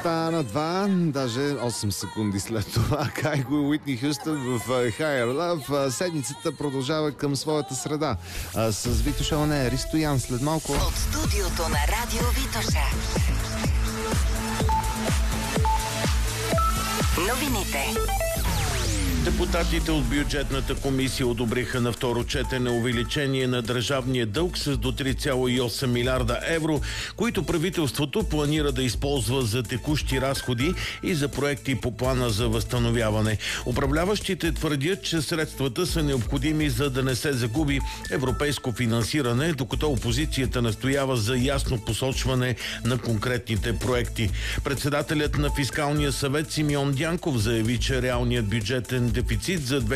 Стана 2, даже 8 секунди след това. Кайго и Уитни Хюстън в Higher Love. Седмицата продължава към своята среда. С Витоша Оне, Ристо Ян след малко. От студиото на Радио Витоша. Новините. Депутатите от бюджетната комисия одобриха на второ четене увеличение на държавния дълг с до 3,8 милиарда евро, които правителството планира да използва за текущи разходи и за проекти по плана за възстановяване. Управляващите твърдят, че средствата са необходими, за да не се загуби европейско финансиране, докато опозицията настоява за ясно посочване на конкретните проекти. Председателят на Фискалния съвет Симеон Дянков заяви, че реалният бюджетен дефицит за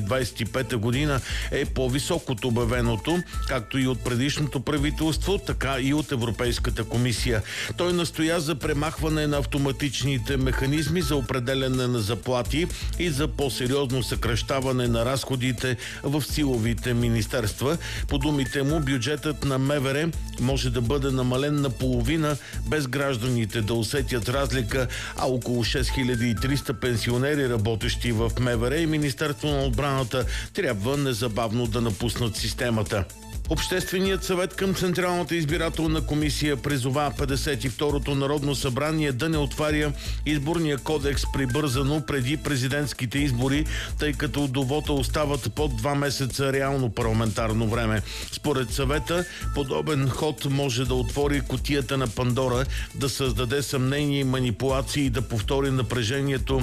2025 година е по-висок от обявеното, както и от предишното правителство, така и от Европейската комисия. Той настоя за премахване на автоматичните механизми за определяне на заплати и за по-сериозно съкращаване на разходите в силовите министерства. По думите му, бюджетът на МВР може да бъде намален наполовина, без гражданите да усетят разлика, а около 6300 пенсионери, работещи в МВР и Министерство на отбраната, трябва незабавно да напуснат системата. Общественият съвет към Централната избирателна комисия призова 52-то Народно събрание да не отваря изборния кодекс прибързано преди президентските избори, тъй като до вота остават под 2 месеца реално парламентарно време. Според съвета, подобен ход може да отвори кутията на Пандора, да създаде съмнение и манипулации и да повтори напрежението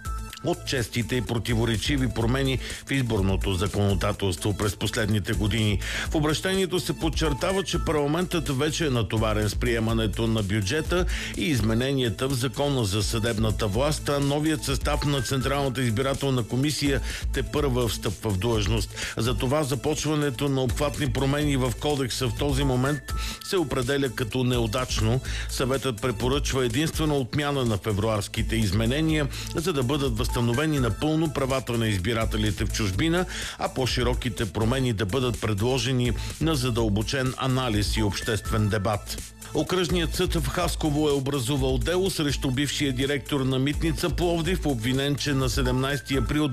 от честите и противоречиви промени в изборното законодателство през последните години. В обращението се подчертава, че парламентът вече е натоварен с приемането на бюджета и измененията в Закона за съдебната власт, а новият състав на Централната избирателна комисия тепърва встъпва в длъжност. Затова започването на обхватни промени в кодекса в този момент се определя като неудачно. Съветът препоръчва единствено отмяна на февруарските изменения, за да бъдат възстановени напълно правата на избирателите в чужбина, а по-широките промени да бъдат предложени на задълбочен анализ и обществен дебат. Окръжният съд в Хасково е образувал дело срещу бившия директор на Митница Пловдив, обвинен, че на 17 април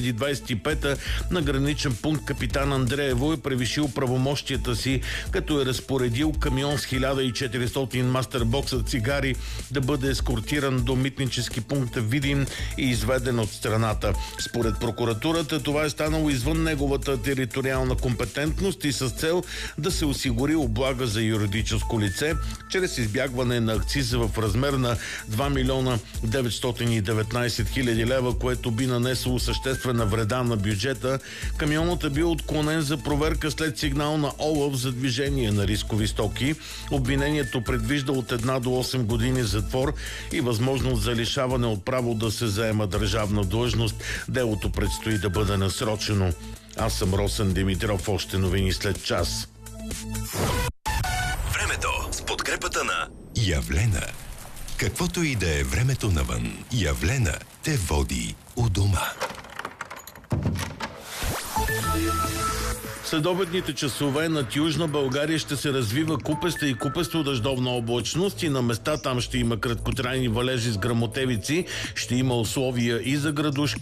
2025 на граничен пункт Капитан Андреево е превишил правомощията си, като е разпоредил камион с 1400 мастербокса цигари да бъде ескортиран до митнически пункт Видин и изведен от страната. Според прокуратурата това е станало извън неговата териториална компетентност и с цел да се осигури облага за юридическо лице, чрез избягване на акциза в размер на 2 милиона 919 хиляди лева, което би нанесло съществена вреда на бюджета. Камионът е бил отклонен за проверка след сигнал на ОЛАФ за движение на рискови стоки. Обвинението предвижда от 1 до 8 години затвор и възможност за лишаване от право да се заема държавна длъжност. Делото предстои да бъде насрочено. Аз съм Росен Димитров. Още новини след час. С подкрепата на Явлена. Каквото и да е времето навън, Явлена те води у дома. Следобедните часове над Южна България ще се развива купеста и купесто-дъждовна облачност и на места там ще има краткотрайни валежи с гръмотевици, ще има условия и за градушки